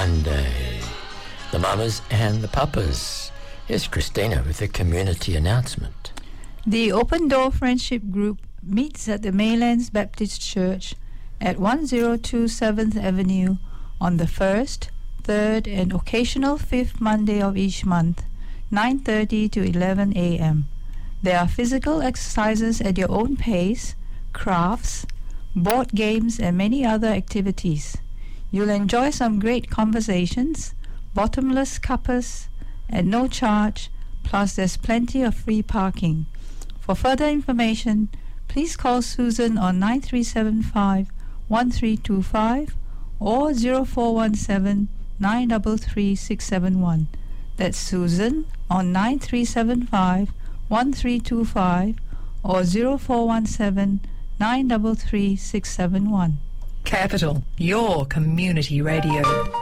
Monday. The mamas and the papas. Here's Christina with a community announcement. The Open Door Friendship Group meets at the Maylands Baptist Church at 102 7th Avenue on the 1st, 3rd and occasional 5th Monday of each month, 9:30 to 11 a.m. There are physical exercises at your own pace, crafts, board games and many other activities. You'll enjoy some great conversations, bottomless cuppas at no charge, plus there's plenty of free parking. For further information, please call Susan on 9375-1325 or 0417-933-671. That's Susan on 9375-1325 or 0417-933-671. Capital, your community radio.